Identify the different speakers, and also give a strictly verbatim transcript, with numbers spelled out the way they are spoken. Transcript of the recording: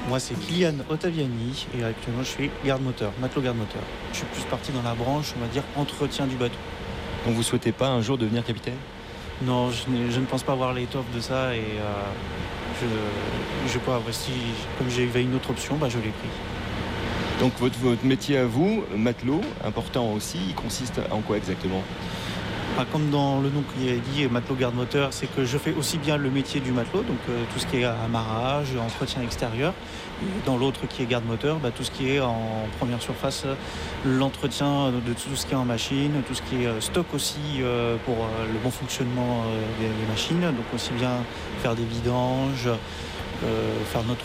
Speaker 1: Moi, c'est Kylian Ottaviani et actuellement, je suis garde-moteur, matelot garde-moteur. Je suis plus parti dans la branche, on va dire, entretien du bateau.
Speaker 2: Donc vous souhaitez pas un jour devenir capitaine?
Speaker 1: Non, je, n'ai- je ne pense pas avoir l'étoffe de ça et euh, je, je pas, si, comme j'avais une autre option, bah, je l'ai pris.
Speaker 2: Donc votre, votre métier à vous, matelot, important aussi, il consiste en quoi exactement?
Speaker 1: Pas comme dans le nom qui est dit, matelot garde-moteur, c'est que je fais aussi bien le métier du matelot, donc euh, tout ce qui est amarrage, entretien extérieur. Et dans l'autre qui est garde-moteur, bah, tout ce qui est en première surface, euh, l'entretien de tout ce qui est en machine, tout ce qui est euh, stock aussi euh, pour euh, le bon fonctionnement euh, des, des machines. Donc aussi bien faire des vidanges, euh, faire notre